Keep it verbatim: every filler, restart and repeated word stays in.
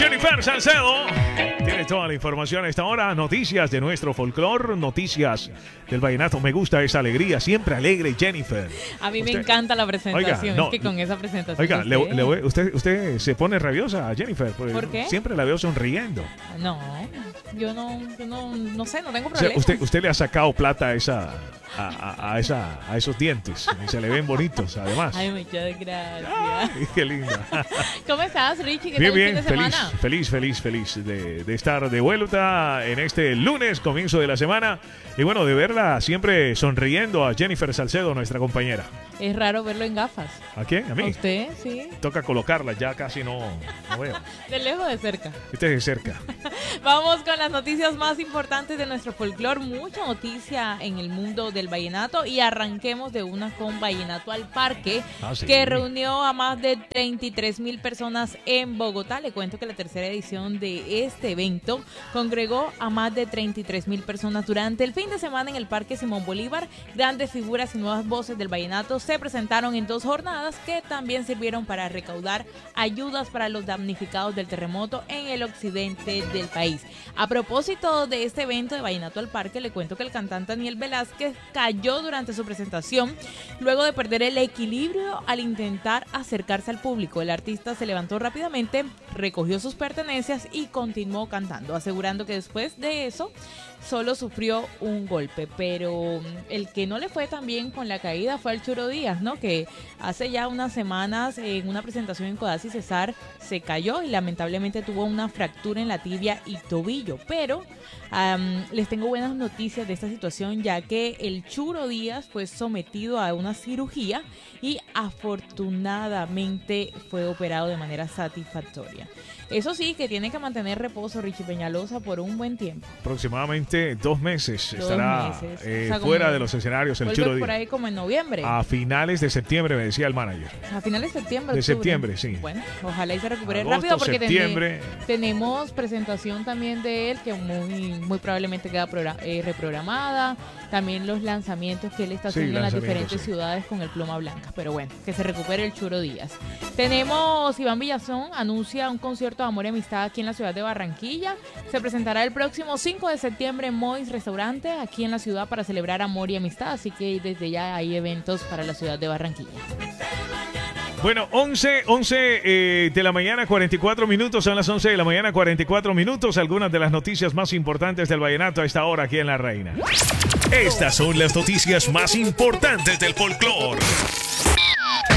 Jennifer Salcedo tiene toda la información a esta hora. Noticias de nuestro folclore, noticias del vallenato. Me gusta esa alegría, siempre alegre, Jennifer. A mí usted, me encanta la presentación. Oiga, no, es que con esa presentación. Oiga, le, le, usted, usted se pone rabiosa, Jennifer. ¿Por qué? Siempre la veo sonriendo. No, yo no, yo no, no sé, no tengo O sea, problema. usted, usted le ha sacado plata a esa, a, a, a esa, a esos dientes y se le ven bonitos, además. Ay, muchas gracias. Ay, qué linda. ¿Cómo estás, Richie? ¿Qué Bien, tal el bien, fin de feliz, semana? feliz, feliz, feliz de, de estar de vuelta en este lunes, comienzo de la semana. Y bueno, de verla siempre sonriendo a Jennifer Salcedo, nuestra compañera. Es raro verlo en gafas. ¿A quién? ¿A mí? ¿A usted? Sí. Toca colocarla, ya casi no, no veo. De lejos o de cerca. Este es de cerca. Vamos con las noticias más importantes de nuestro folclore. Mucha noticia en el mundo del vallenato. Y arranquemos de una con Vallenato al Parque, Ah, sí. que reunió a más de treinta y tres mil personas en Bogotá. Le cuento que la tercera edición de este evento congregó a más de treinta y tres mil personas durante el fin de semana en el Parque Simón Bolívar. Grandes figuras y nuevas voces del vallenato se presentaron en dos jornadas que también sirvieron para recaudar ayudas para los damnificados del terremoto en el occidente del país. A propósito de este evento de Vallenato al Parque, le cuento que el cantante Daniel Velázquez cayó durante su presentación luego de perder el equilibrio al intentar acercarse al público. El artista se levantó rápidamente, recogió sus pertenencias y continuó cantando, asegurando que después de eso solo sufrió un golpe, pero el que no le fue tan bien con la caída fue el Churo Díaz, ¿no? Que hace ya unas semanas en una presentación en Codazzi Cesar se cayó y lamentablemente tuvo una fractura en la tibia y tobillo, pero um, les tengo buenas noticias de esta situación, ya que el Churo Díaz fue sometido a una cirugía y afortunadamente fue operado de manera satisfactoria. Eso sí, que tiene que mantener reposo Richie Peñalosa por un buen tiempo. Aproximadamente dos meses Dos estará meses. eh, O sea, fuera como de los escenarios el vuelve Churo por Díaz. ahí como en noviembre. A finales de septiembre, me decía el manager. A finales de septiembre. De octubre. septiembre, sí. Bueno, ojalá y se recupere Agosto, rápido porque septiembre. tene- tenemos presentación también de él que muy muy probablemente queda progra- eh, reprogramada. También los lanzamientos que él está Sí, haciendo en las lanzamientos, diferentes sí. ciudades con el Pluma Blanca. Pero bueno, que se recupere el Churo Díaz. Tenemos Iván Villazón anuncia un concierto de amor y amistad aquí en la ciudad de Barranquilla. Se presentará el próximo cinco de septiembre en Mois Restaurante aquí en la ciudad para celebrar amor y amistad. Así que desde ya hay eventos para la ciudad de Barranquilla. Bueno, once, once eh, de la mañana, cuarenta y cuatro minutos. Son las once de la mañana, cuarenta y cuatro minutos. Algunas de las noticias más importantes del vallenato a esta hora aquí en La Reina. Estas son las noticias más importantes del folclore.